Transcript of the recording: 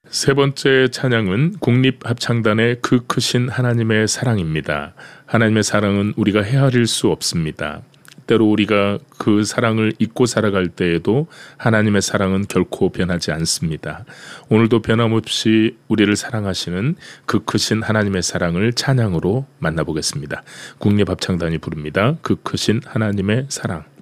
세 번째 찬양은 국립합창단의 그 크신 하나님의 사랑입니다. 하나님의 사랑은 우리가 헤아릴 수 없습니다. 때로 우리가 그 사랑을 잊고 살아갈 때에도 하나님의 사랑은 결코 변하지 않습니다. 오늘도 변함없이 우리를 사랑하시는 그 크신 하나님의 사랑을 찬양으로 만나보겠습니다. 국립합창단이 부릅니다. 그 크신 하나님의 사랑.